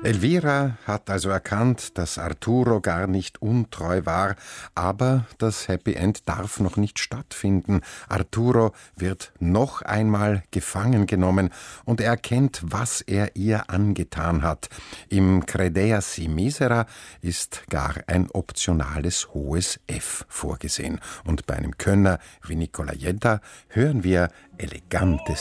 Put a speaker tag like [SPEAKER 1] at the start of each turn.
[SPEAKER 1] Elvira hat also erkannt, dass Arturo gar nicht untreu war, aber das Happy End darf noch nicht stattfinden. Arturo wird noch einmal gefangen genommen und er erkennt, was er ihr angetan hat. Im Credea si misera ist gar ein optionales hohes F vorgesehen. Und bei einem Könner wie Nicola Jedda hören wir elegante